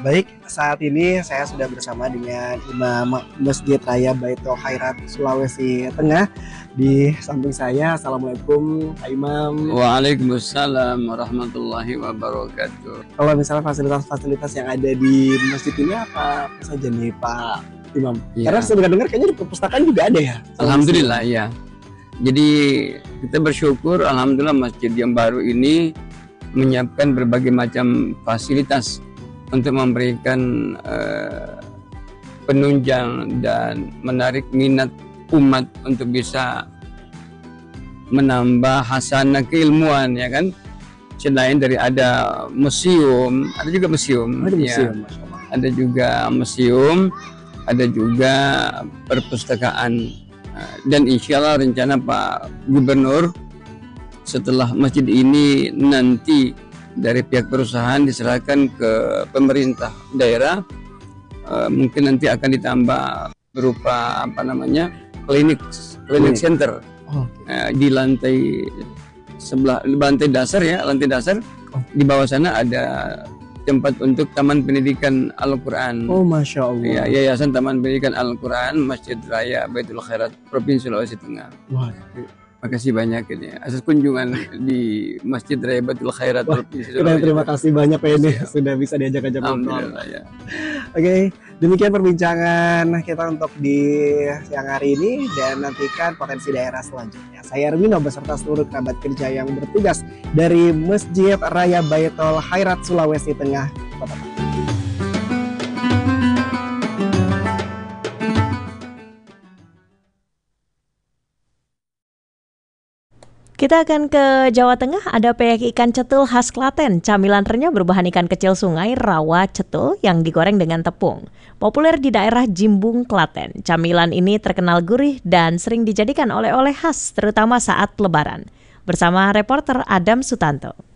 Baik, saat ini saya sudah bersama dengan Imam Masjid Raya Baitul Khairat Sulawesi Tengah. Di samping saya, Assalamualaikum Pak Imam. Waalaikumsalam warahmatullahi wabarakatuh. Kalau misalnya fasilitas-fasilitas yang ada di masjid ini apa saja nih Pak Imam? Ya. Karena saya dengar kayaknya di perpustakaan juga ada ya? Alhamdulillah ya. Jadi kita bersyukur alhamdulillah masjid yang baru ini menyiapkan berbagai macam fasilitas untuk memberikan penunjang dan menarik minat umat untuk bisa menambah hasanah keilmuan, ya kan. Selain dari ada museum, ada juga museum, Ada museum, ya. Masya Allah. Ada juga museum, ada juga perpustakaan. Dan insya Allah rencana Pak Gubernur setelah masjid ini nanti dari pihak perusahaan diserahkan ke pemerintah daerah, mungkin nanti akan ditambah berupa klinik center. Di lantai sebelah, lantai dasar di bawah sana ada tempat untuk taman pendidikan Al-Quran. Oh, Masya Allah. Ya, Yayasan Taman Pendidikan Al-Quran Masjid Raya Baitul Khairat Provinsi Sulawesi Tengah. Wah, makasih banyak ini atas kunjungan di Masjid Raya Baitul Khairat Provinsi Sulawesi. terima kasih banyak Pak ini sudah bisa diajak-ajak ngobrol. Alhamdulillah ya. Oke, demikian perbincangan kita untuk di siang hari ini dan nantikan potensi daerah selanjutnya. Saya Erwino beserta seluruh kerabat kerja yang bertugas dari Masjid Raya Baitul Khairat Sulawesi Tengah, Kota Palu. Kita akan ke Jawa Tengah, ada peyek ikan cetul khas Klaten. Camilan renyah berbahan ikan kecil sungai, rawa, cetul yang digoreng dengan tepung. Populer di daerah Jimbung, Klaten. Camilan ini terkenal gurih dan sering dijadikan oleh-oleh khas, terutama saat Lebaran. Bersama reporter Adam Sutanto.